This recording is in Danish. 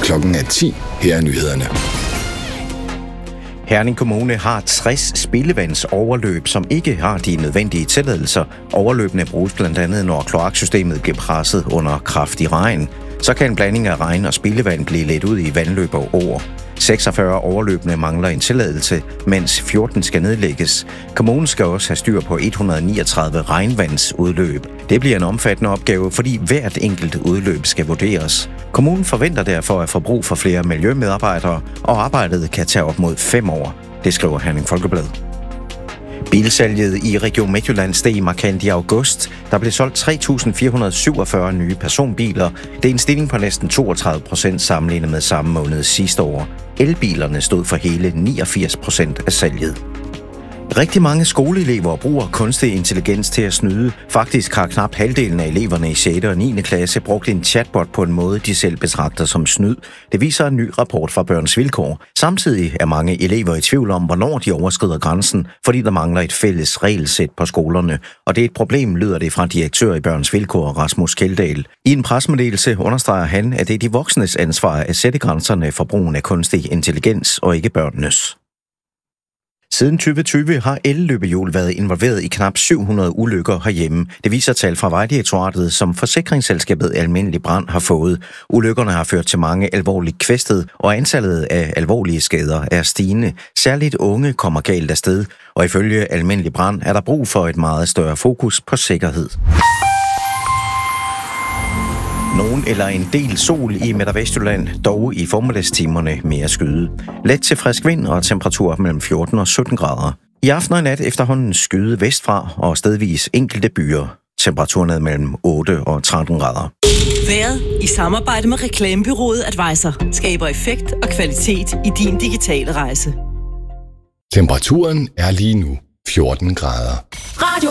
Klokken er 10. Her er nyhederne. Herning Kommune har 60 spildevandsoverløb, som ikke har de nødvendige tilladelser. Overløbene bruges blandt andet, når kloaksystemet bliver presset under kraftig regn. Så kan en blanding af regn og spildevand blive ledt ud i vandløb og åer. 46 overløbene mangler en tilladelse, mens 14 skal nedlægges. Kommunen skal også have styr på 139 regnvandsudløb. Det bliver en omfattende opgave, fordi hvert enkelt udløb skal vurderes. Kommunen forventer derfor at få brug for flere miljømedarbejdere, og arbejdet kan tage op mod 5 år. Det skriver Herning Folkeblad. Bilsalget i Region Midtjylland steg markant i august. Der blev solgt 3.447 nye personbiler. Det er en stigning på næsten 32% sammenlignet med samme måned sidste år. Elbilerne stod for hele 89% af salget. Rigtig mange skoleelever bruger kunstig intelligens til at snyde. Faktisk har knap halvdelen af eleverne i 6. og 9. klasse brugt en chatbot på en måde, de selv betragter som snyd. Det viser en ny rapport fra Børns Vilkår. Samtidig er mange elever i tvivl om, hvornår de overskrider grænsen, fordi der mangler et fælles regelsæt på skolerne. Og det er et problem, lyder det fra direktør i Børns Vilkår, Rasmus Kjeldahl. I en pressemeddelelse understreger han, at det er de voksnes ansvar at sætte grænserne for brugen af kunstig intelligens og ikke børnenes. Siden 2020 har elløbehjul været involveret i knap 700 ulykker herhjemme. Det viser tal fra Vejdirektoratet, som forsikringsselskabet Almindelig Brand har fået. Ulykkerne har ført til mange alvorligt kvæstede, og antallet af alvorlige skader er stigende. Særligt unge kommer galt afsted, og ifølge Almindelig Brand er der brug for et meget større fokus på sikkerhed. Nogen eller en del sol i Midt- og Vestjylland, dog i formiddagstimerne mere skyde. Let til frisk vind og temperatur mellem 14 og 17 grader. I aften og i nat efterhånden skyde vestfra og stedvis enkelte byer. Temperaturen mellem 8 og 13 grader. Vejret i samarbejde med reklamebureauet Advisor skaber effekt og kvalitet i din digitale rejse. Temperaturen er lige nu 14 grader. Radio